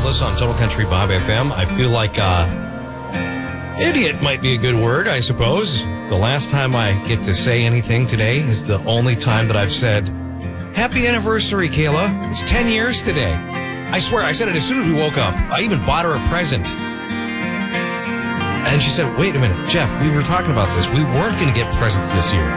Atlas on Total Country Bob FM. I feel like idiot might be a good word, I suppose. The last time I get to say anything today is the only time that I've said, happy anniversary, Kayla. It's 10 years today. I swear, I said it as soon as we woke up. I even bought her a present. And she said, wait a minute, Jeff, we were talking about this. We weren't going to get presents this year.